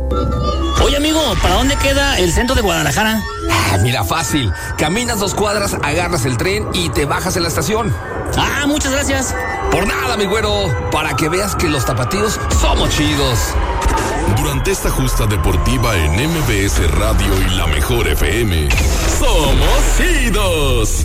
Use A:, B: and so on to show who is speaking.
A: Oye, amigo, ¿para dónde queda el centro de Guadalajara?
B: Mira, fácil. Caminas 2 cuadras, agarras el tren y te bajas en la estación.
A: Muchas gracias.
B: Por nada, mi güero. Para que veas que los tapatíos somos chidos.
C: Durante esta justa deportiva en MBS Radio y La Mejor FM, ¡somos chidos!